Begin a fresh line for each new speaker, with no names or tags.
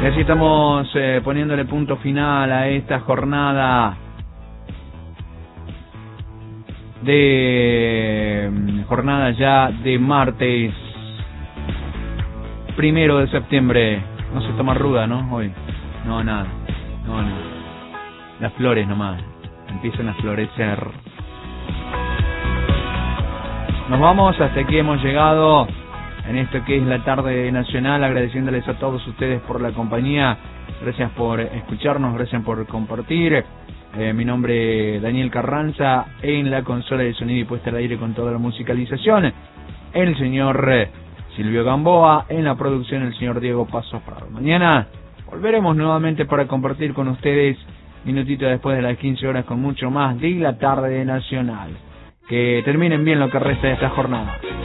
Y así estamos poniéndole punto final a esta jornada ya de martes 1 de septiembre. No se toma ruda, ¿no? Hoy. No, nada. No. Las flores nomás. Empiezan a florecer. Nos vamos, hasta aquí hemos llegado en esto que es la tarde nacional, agradeciéndoles a todos ustedes por la compañía. Gracias por escucharnos, gracias por compartir. Mi nombre es Daniel Carranza, en la consola de sonido y puesta al aire con toda la musicalización el señor Silvio Gamboa, en la producción el señor Diego Paso Prado. Mañana volveremos nuevamente para compartir con ustedes minutito después de las 15 horas con mucho más de la tarde nacional. Que terminen bien lo que resta de esta jornada.